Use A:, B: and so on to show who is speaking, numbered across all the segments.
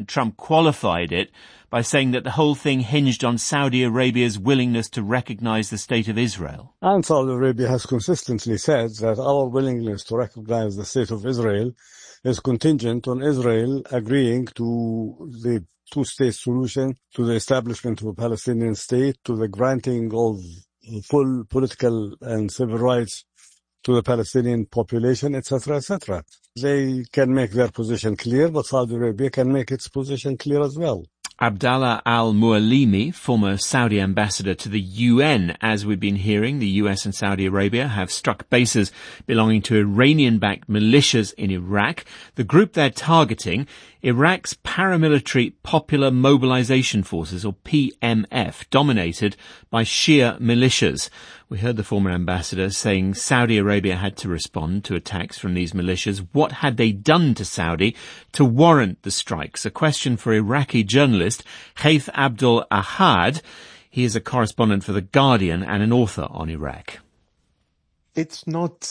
A: Trump qualified it by saying that the whole thing hinged on Saudi Arabia's willingness to recognize the State of Israel.
B: And Saudi Arabia has consistently said that our willingness to recognize the State of Israel is contingent on Israel agreeing to the two-state solution, to the establishment of a Palestinian state, to the granting of full political and civil rights to the Palestinian population, etc., etc. They can make their position clear, but Saudi Arabia can make its position clear as well.
A: Abdallah al-Mualimi, former Saudi ambassador to the UN, as we've been hearing, the US and Saudi Arabia have struck bases belonging to Iranian-backed militias in Iraq. The group they're targeting, Iraq's paramilitary Popular Mobilization Forces, or PMF, dominated by Shia militias. We heard the former ambassador saying Saudi Arabia had to respond to attacks from these militias. What had they done to Saudi to warrant the strikes? A question for Iraqi journalist Khaith Abdul Ahad. He is a correspondent for The Guardian and an author on Iraq.
C: It's not,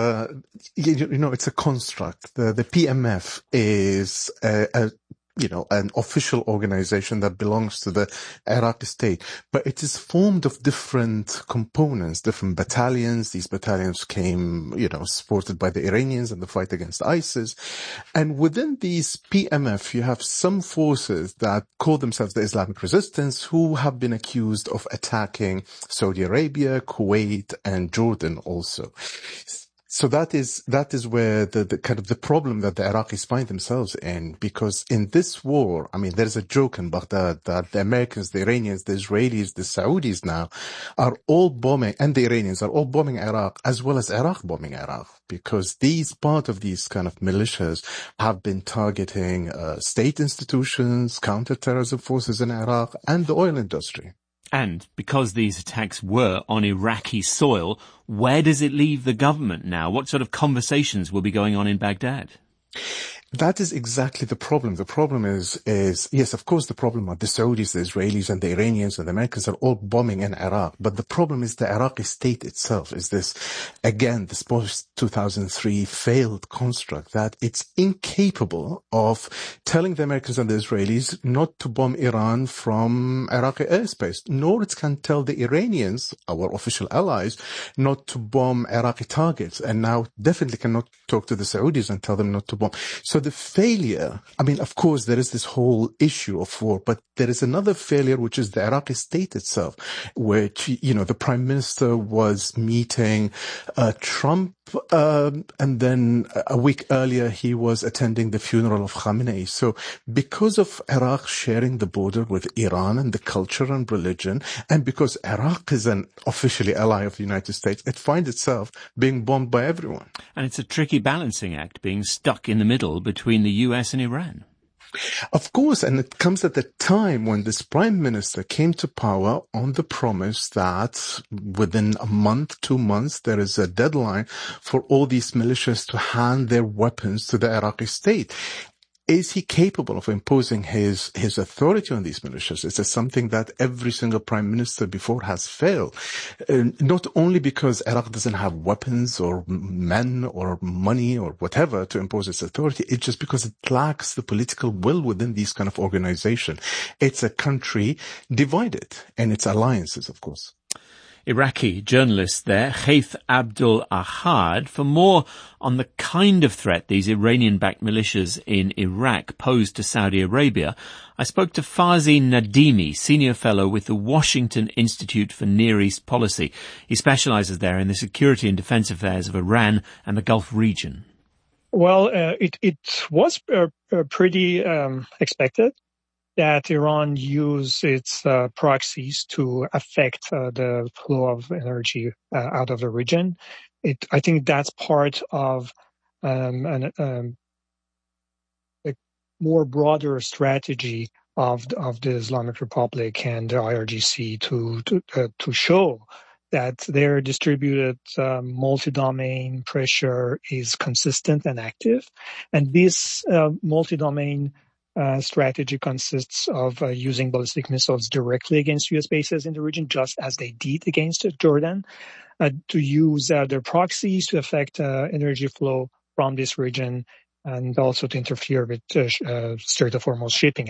C: it's a construct. The PMF is an official organization that belongs to the Iraqi state, but it is formed of different components, different battalions. These battalions came, supported by the Iranians in the fight against ISIS. And within these PMF, you have some forces that call themselves the Islamic Resistance, who have been accused of attacking Saudi Arabia, Kuwait, and Jordan also. So that is where the kind of the problem that the Iraqis find themselves in, because in this war, there's a joke in Baghdad that the Americans, the Iranians, the Israelis, the Saudis now are all bombing, and the Iranians are all bombing Iraq, as well as Iraq bombing Iraq, because part of these kind of militias have been targeting state institutions, counterterrorism forces in Iraq, and the oil industry.
A: And because these attacks were on Iraqi soil, where does it leave the government now? What sort of conversations will be going on in Baghdad?
C: That is exactly the problem. The problem is yes, of course, the problem are the Saudis, the Israelis, and the Iranians and the Americans are all bombing in Iraq. But the problem is the Iraqi state itself is this post-2003 failed construct that it's incapable of telling the Americans and the Israelis not to bomb Iran from Iraqi airspace, nor it can tell the Iranians, our official allies, not to bomb Iraqi targets, and now definitely cannot talk to the Saudis and tell them not to bomb. So the failure, of course, there is this whole issue of war, but there is another failure, which is the Iraqi state itself, which, the prime minister was meeting Trump, and then a week earlier he was attending the funeral of Khamenei. So because of Iraq sharing the border with Iran and the culture and religion, and because Iraq is an officially ally of the United States, it finds itself being bombed by everyone.
A: And it's a tricky balancing act, being stuck in the middle between the US and Iran.
C: Of course, and it comes at the time when this prime minister came to power on the promise that within a month, 2 months, there is a deadline for all these militias to hand their weapons to the Iraqi state. Is he capable of imposing his authority on these militias? Is this something that every single prime minister before has failed? Not only because Iraq doesn't have weapons or men or money or whatever to impose its authority, it's just because it lacks the political will within these kind of organizations. It's a country divided in its alliances, of course.
A: Iraqi journalist there, Khaith Abdul Ahad, for more on the kind of threat these Iranian-backed militias in Iraq pose to Saudi Arabia. I spoke to Fazi Nadimi, senior fellow with the Washington Institute for Near East Policy. He specializes there in the security and defense affairs of Iran and the Gulf region.
D: Well, it was pretty expected that Iran use its proxies to affect the flow of energy out of the region. I think that's part of a more broader strategy of the Islamic Republic and the IRGC to show that their distributed multi-domain pressure is consistent and active, and this multi-domain strategy consists of using ballistic missiles directly against U.S. bases in the region, just as they did against Jordan, to use their proxies to affect energy flow from this region, and also to interfere with Strait of Hormuz shipping.